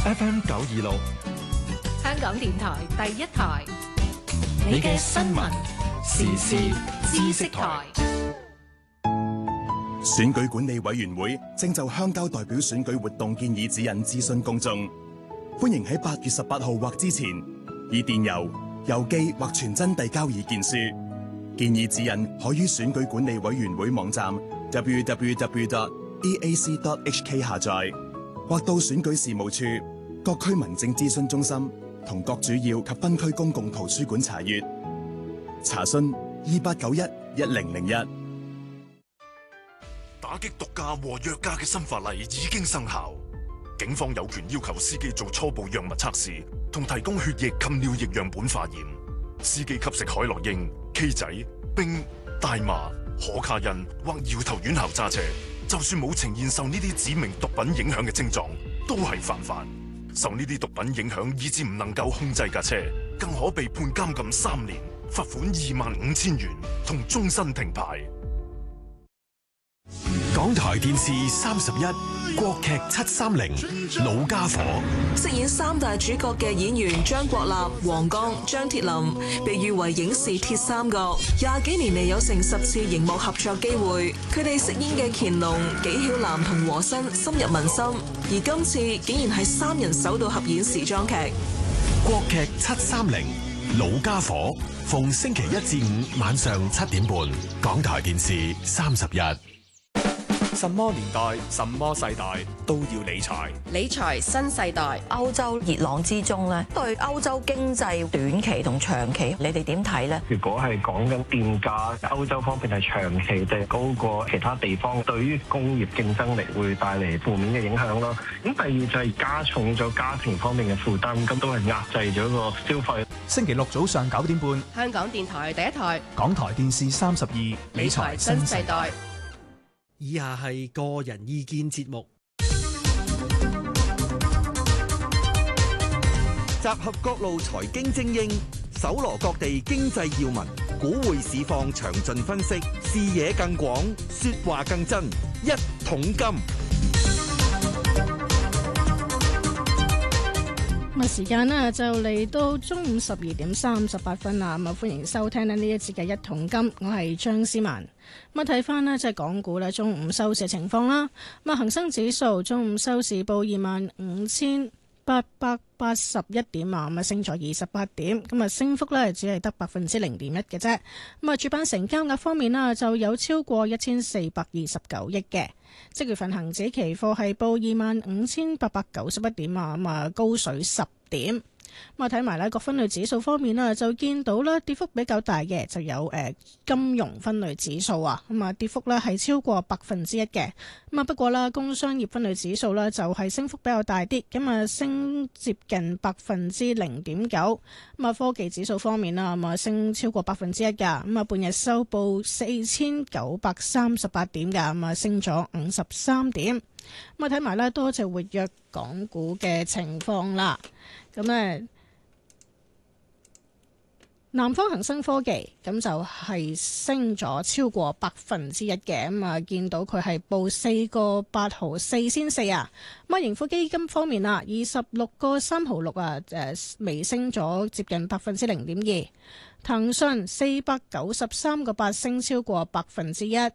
FM 926， 香港電台第一台， 你嘅新聞時事知識台。 選舉管理委員會正就鄉郊代表選舉活動建議指引諮詢公眾，歡迎喺8月18號或之前以電郵、郵寄或傳真遞交意見書。建議指引可於選舉管理委員會網站 www.eac.hk 下載，或到選舉事務處、各區民政諮詢中心同各主要及分區公共圖書館查閱。查詢28911001。 打擊毒駕和藥駕嘅新法例已經生效，警方有權要求司機做初步藥物測試，同提供血液及尿液樣本化驗。司機吸食海洛因、K 仔、冰、大麻、可卡因或搖頭丸後揸車，就算冇呈現受呢啲指明毒品影響嘅症狀，都係犯法。受呢啲毒品影響以致唔能夠控制架車，更可被判監禁3年、罰款25000元同終身停牌。 港台電視31國劇730老家伙， 飾演3大主角嘅演員張國立、黃剛、張鐵林被譽為影視鐵三角，20幾年嚟有成10次熒幕合作機會，佢哋飾演嘅乾隆、紀曉嵐同和珅深入民心，而今次竟然係3人首度合演時裝劇。 國劇730老家伙，逢星期1至5晚上7點半，港台電視31。 什麼年代、什麼世代都要理財。 理財新世代， 歐洲熱浪之中咧，對歐洲經濟短期同長期，你哋點睇呢？ 如果係講緊電價，歐洲方面係長期地高過其他地方，對於工業競爭力會帶嚟負面嘅影響咯。咁第二就係加重咗家庭方面嘅負擔，咁都係壓制咗個消費。 星期六早上9點半， 香港電台第一台， 港台電視32， 理財新世代。 以下係個人意見節目， 集合各路財經精英，搜羅各地經濟要聞，股匯市況詳盡分析，視野更廣，說話更真。一桶金。 時間呢就嚟到中午12點38分啦，咁啊歡迎收聽呢一節嘅一桶金，我係張思文。咁啊睇翻呢即係港股呢中午收市嘅情況啦，咁啊恒生指數中午收市報25,881點啊，咁啊升咗28點，咁啊升幅呢只係得0.1%嘅啫。咁啊主板成交額方面啦，就有超過1429億嘅。即月份恒指期貨係報25,891點啊，咁啊高水10點。咁啊睇埋呢個分類指數方面啦，就見到啦跌幅比較大嘅就有金融分類指數啊，咁啊跌幅呢係超過1%嘅。咁啊不過啦工商業分類指數呢就係升幅比較大啲，咁啊升接近0.9%。咁啊科技指數方面啦，咁啊升超過1%噶，咁啊半日收報4,938點噶，咁啊升咗53點。咁啊睇埋呢多隻活躍港股嘅情況啦。咁咧，南方恒生科技咁就係升咗超過1%嘅，咁啊見到佢係報4個8毫4仙4啊。咁啊盈富基金方面啊，26個3毫6啊，微升咗接近0.2%。騰訊493個8升超過1%。